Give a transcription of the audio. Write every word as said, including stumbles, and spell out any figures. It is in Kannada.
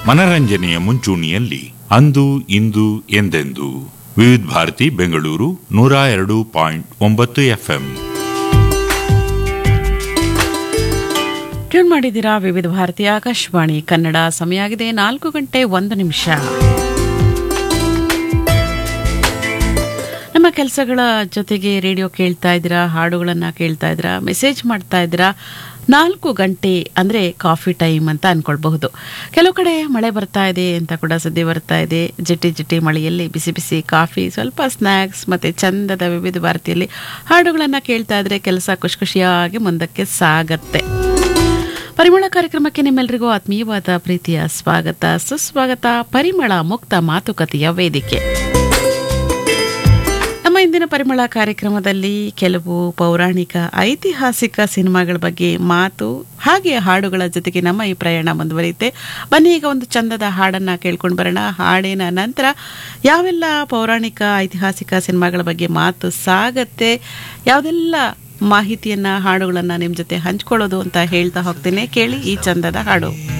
ಮನರಂಜನೆಯ ಮುಂಚೂಣಿಯಲ್ಲಿ ಅಂದು ಇಂದು ಎಂದೆಂದು. ವಿವಿಧ ಭಾರತಿ ಬೆಂಗಳೂರು ನೂರ ಎರಡು ಪಾಯಿಂಟ್ ಒಂಬತ್ತು ಎಫ್ಎಂ. ಟ್ಯೂನ್ ಮಾಡಿದ್ದೀರಾ ವಿವಿಧ ಭಾರತಿ ಆಕಾಶವಾಣಿ ಕನ್ನಡ. ಸಮಯ ಆಗಿದೆ ನಾಲ್ಕು ಗಂಟೆ ಒಂದು ನಿಮಿಷ. ನಮ್ಮ ಕೆಲಸಗಳ ಜೊತೆಗೆ ರೇಡಿಯೋ ಕೇಳ್ತಾ ಇದ್ದೀರಾ, ಹಾಡುಗಳನ್ನು ಕೇಳ್ತಾ ಇದ್ದೀರಾ, ಮೆಸೇಜ್ ಮಾಡ್ತಾ ಇದ್ದೀರಾ. ನಾಲ್ಕು ಗಂಟೆ ಅಂದರೆ ಕಾಫಿ ಟೈಮ್ ಅಂತ ಅಂದ್ಕೊಳ್ಬಹುದು. ಕೆಲವು ಕಡೆ ಮಳೆ ಬರ್ತಾ ಇದೆ ಅಂತ ಕೂಡ ಸುದ್ದಿ ಬರ್ತಾ ಇದೆ. ಜಿಟಿ ಜಿಟಿ ಮಳೆಯಲ್ಲಿ ಬಿಸಿ ಬಿಸಿ ಕಾಫಿ, ಸ್ವಲ್ಪ ಸ್ನ್ಯಾಕ್ಸ್ ಮತ್ತು ಚಂದದ ವಿವಿಧ ಭಾರತಿಯಲ್ಲಿ ಹಾಡುಗಳನ್ನು ಕೇಳ್ತಾ ಇದ್ರೆ ಕೆಲಸ ಖುಷಿ ಖುಷಿಯಾಗಿ ಮುಂದಕ್ಕೆ ಸಾಗತ್ತೆ. ಪರಿಮಳ ಕಾರ್ಯಕ್ರಮಕ್ಕೆ ನಿಮ್ಮೆಲ್ಲರಿಗೂ ಆತ್ಮೀಯವಾದ ಪ್ರೀತಿಯ ಸ್ವಾಗತ, ಸುಸ್ವಾಗತ. ಪರಿಮಳ ಮುಕ್ತ ಮಾತುಕತೆಯ ವೇದಿಕೆ. ನಮ್ಮ ಇಂದಿನ ಪರಿಮಳ ಕಾರ್ಯಕ್ರಮದಲ್ಲಿ ಕೆಲವು ಪೌರಾಣಿಕ ಐತಿಹಾಸಿಕ ಸಿನಿಮಾಗಳ ಬಗ್ಗೆ ಮಾತು, ಹಾಗೆ ಹಾಡುಗಳ ಜೊತೆಗೆ ನಮ್ಮ ಈ ಪ್ರಯಾಣ ಮುಂದುವರಿಯುತ್ತೆ. ಬನ್ನಿ ಈಗ ಒಂದು ಚಂದದ ಹಾಡನ್ನು ಕೇಳ್ಕೊಂಡು ಬರೋಣ. ಹಾಡಿನ ನಂತರ ಯಾವೆಲ್ಲ ಪೌರಾಣಿಕ ಐತಿಹಾಸಿಕ ಸಿನಿಮಾಗಳ ಬಗ್ಗೆ ಮಾತು ಸಾಗತ್ತೆ, ಯಾವುದೆಲ್ಲ ಮಾಹಿತಿಯನ್ನ ಹಾಡುಗಳನ್ನ ನಿಮ್ಮ ಜೊತೆ ಹಂಚ್ಕೊಳ್ಳೋದು ಅಂತ ಹೇಳ್ತಾ ಹೋಗ್ತೇನೆ. ಕೇಳಿ ಈ ಚಂದದ ಹಾಡು.